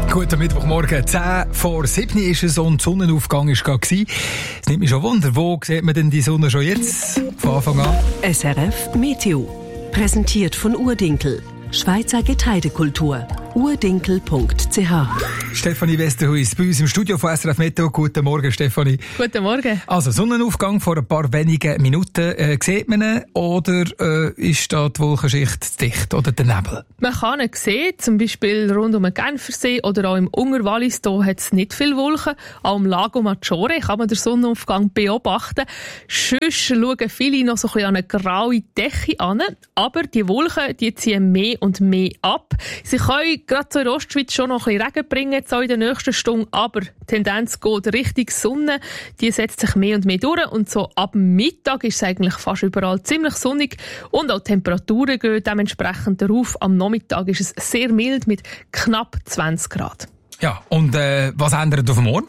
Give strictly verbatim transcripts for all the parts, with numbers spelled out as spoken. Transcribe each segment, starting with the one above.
Guten Mittwochmorgen, zehn vor sieben ist es und Sonnenaufgang war gerade. Es nimmt mich schon Wunder, wo sieht man denn die Sonne schon jetzt? Von Anfang an. S R F Meteo. Präsentiert von Urdinkel. Schweizer Getreidekultur. urdinkel punkt c h. Stefanie Westerhuis bei uns im Studio von S R F Meteo. Guten Morgen, Stefanie. Guten Morgen. Also, Sonnenaufgang vor ein paar wenigen Minuten. Äh, sieht man ihn oder äh, ist da die Wolkenschicht zu dicht oder der Nebel? Man kann ihn sehen, zum Beispiel rund um den Genfersee oder auch im Unterwallis. Da hat es nicht viele Wolken. Auch im Lago Maggiore kann man den Sonnenaufgang beobachten. Sonst schauen viele noch so ein bisschen an eine graue Decke an. Aber die Wolken, die ziehen mehr und mehr ab. Sie können gerade zur Ostschweiz schon noch ein bisschen Regen bringen, jetzt auch in der nächsten Stunde, aber die Tendenz geht Richtung Sonne. Die setzt sich mehr und mehr durch und so ab Mittag ist es eigentlich fast überall ziemlich sonnig und auch die Temperaturen gehen dementsprechend darauf. Am Nachmittag ist es sehr mild mit knapp zwanzig Grad. Ja, und äh, was ändert auf morgen?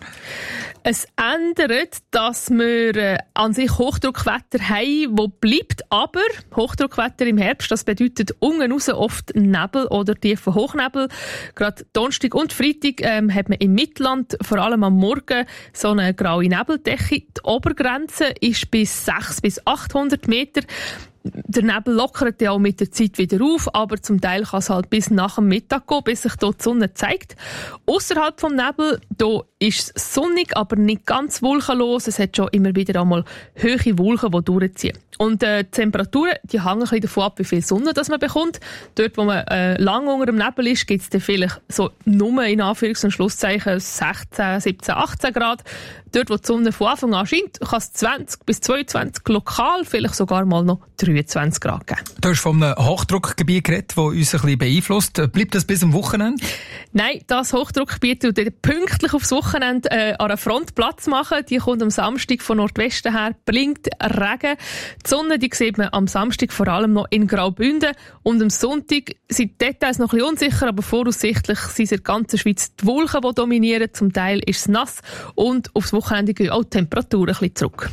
Es ändert, dass wir äh, an sich Hochdruckwetter haben, wo bleibt, aber Hochdruckwetter im Herbst, das bedeutet unten raus oft Nebel oder tiefen Hochnebel. Gerade Donnerstag und Freitag ähm, hat man im Mittelland vor allem am Morgen so eine graue Nebeldecke. Die Obergrenze ist bis sechshundert bis achthundert Meter. Der Nebel lockert ja auch mit der Zeit wieder auf, aber zum Teil kann es halt bis nach dem Mittag gehen, bis sich dort die Sonne zeigt. Ausserhalb vom Nebel, da ist es sonnig, aber nicht ganz wolkenlos. Es hat schon immer wieder einmal hohe Wolken, die durchziehen. Und äh, die Temperaturen, die hängen ein bisschen davon ab, wie viel Sonne das man bekommt. Dort, wo man äh, lang unter dem Nebel ist, gibt es dann vielleicht so nur in Anführungs- und Schlusszeichen sechzehn, siebzehn, achtzehn Grad. Dort, wo die Sonne von Anfang an scheint, kann es zwanzig bis zweiundzwanzig, lokal vielleicht sogar mal noch dreiundzwanzig Grad geben. Du hast von einem Hochdruckgebiet geredet, das uns ein bisschen beeinflusst. Bleibt das bis am Wochenende? Nein, das Hochdruckgebiet wird pünktlich aufs Wochenende äh, an einer Front Platz machen. Die kommt am Samstag von Nordwesten her, bringt Regen. Die Sonne, die sieht man am Samstag vor allem noch in Graubünden. Und am Sonntag sind die Details noch ein bisschen unsicher, aber voraussichtlich sind es in der ganzen Schweiz die Wolken, die dominieren. Zum Teil ist es nass und aufs Wochenende gehen auch die Temperaturen ein bisschen zurück.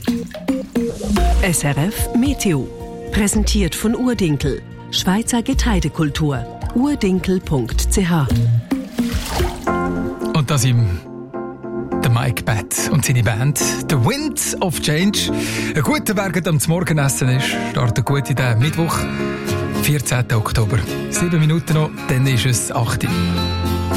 S R F Meteo. Präsentiert von Urdinkel. Schweizer Getreidekultur. urdinkel punkt c h. Und da sind der Mike Batt und seine Band The Wind of Change. Ein guter, wer gerade am Morgenessen ist, startet gut in den Mittwoch, vierzehnten Oktober. Sieben Minuten noch, dann ist es acht Uhr.